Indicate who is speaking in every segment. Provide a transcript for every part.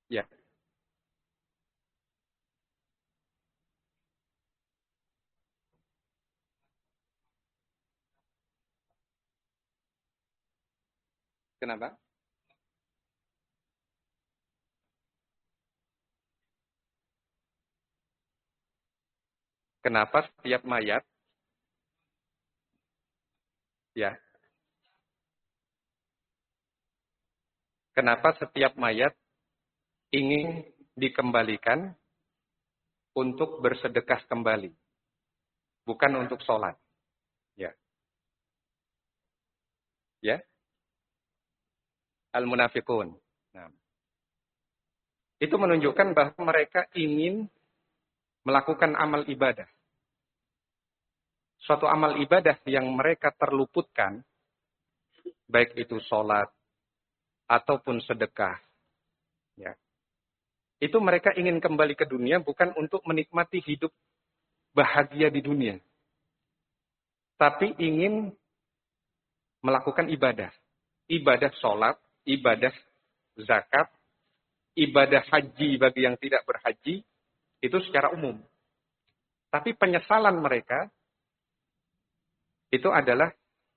Speaker 1: Ya. Kenapa? Kenapa setiap mayat, ya, kenapa setiap mayat ingin dikembalikan untuk bersedekah kembali, bukan untuk sholat. Ya, ya, al-munafiqun. Nah, itu menunjukkan bahwa mereka ingin melakukan amal ibadah. Suatu amal ibadah yang mereka terluputkan, baik itu sholat ataupun sedekah. Ya. Itu mereka ingin kembali ke dunia bukan untuk menikmati hidup bahagia di dunia. Tapi ingin melakukan ibadah. Ibadah sholat, ibadah zakat, ibadah haji bagi yang tidak berhaji, itu secara umum. Tapi penyesalan mereka itu adalah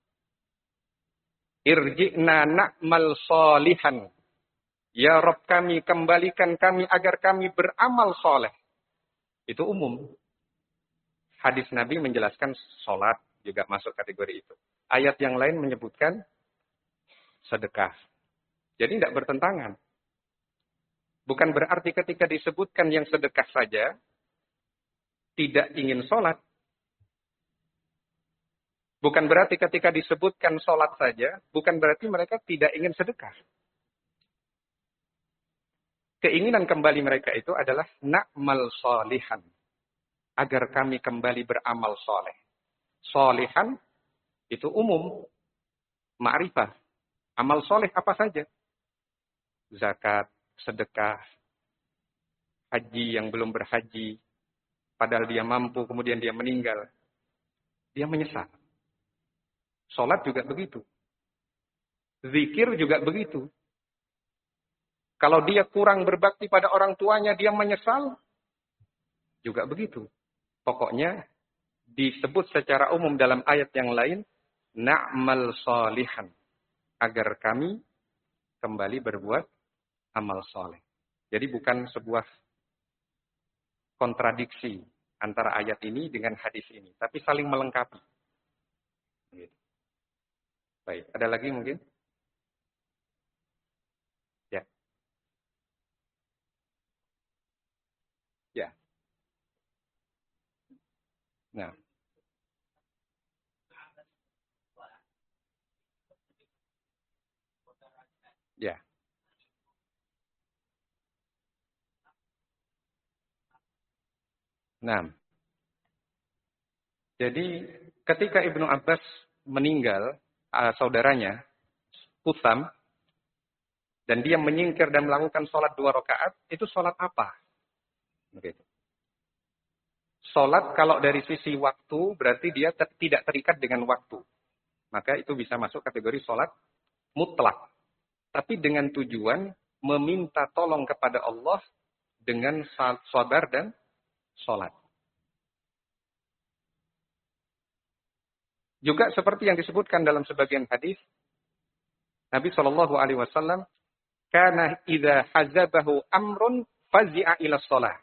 Speaker 1: irji'na na'mal sholihan. Ya Rabb kami, kembalikan kami agar kami beramal soleh. Itu umum. Hadis Nabi menjelaskan sholat juga masuk kategori itu. Ayat yang lain menyebutkan sedekah. Jadi tidak bertentangan. Bukan berarti ketika disebutkan yang sedekah saja, tidak ingin sholat. Bukan berarti ketika disebutkan sholat saja, bukan berarti mereka tidak ingin sedekah. Keinginan kembali mereka itu adalah na'mal sholihan. Agar kami kembali beramal soleh. Sholihan itu umum. Ma'rifah. Amal soleh apa saja. Zakat, sedekah, haji yang belum berhaji. Padahal dia mampu, kemudian dia meninggal. Dia menyesal. Sholat juga begitu. Zikir juga begitu. Kalau dia kurang berbakti pada orang tuanya, dia menyesal. Juga begitu. Pokoknya disebut secara umum dalam ayat yang lain, na'mal sholihan. Agar kami kembali berbuat amal soleh. Jadi bukan sebuah kontradiksi antara ayat ini dengan hadis ini. Tapi saling melengkapi. Gitu. Baik, ada lagi mungkin? Ya. Ya. Nah. Ya. Nah. Jadi ketika Ibnu Abbas meninggal, saudaranya, Kusam, dan dia menyingkir dan melakukan sholat 2 rakaat, itu sholat apa? Begitu. Sholat kalau dari sisi waktu, berarti dia tidak terikat dengan waktu. Maka itu bisa masuk kategori sholat mutlak. Tapi dengan tujuan meminta tolong kepada Allah dengan sabar dan sholat. Juga seperti yang disebutkan dalam sebagian hadis, Nabi Shallallahu Alaihi Wasallam, "Kana idza hazabahu amrun fazi'a ila sholat."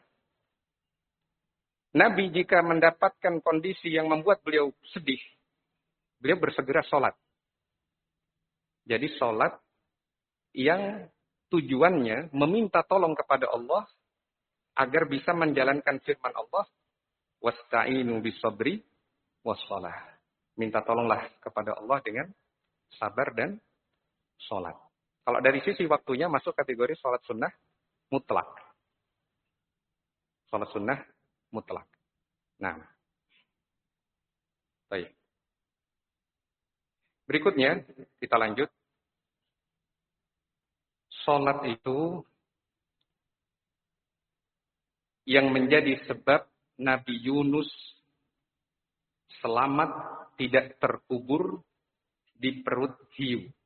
Speaker 1: Nabi jika mendapatkan kondisi yang membuat beliau sedih, beliau bersegera sholat. Jadi sholat yang tujuannya meminta tolong kepada Allah agar bisa menjalankan firman Allah, "Wasta'inu bis-sabri was-shalah." Minta tolonglah kepada Allah dengan sabar dan sholat. Kalau dari sisi waktunya masuk kategori sholat sunnah mutlak. Sholat sunnah mutlak. Nah, baik. Berikutnya kita lanjut. Sholat itu yang menjadi sebab Nabi Yunus selamat tidak terkubur di perut hiu.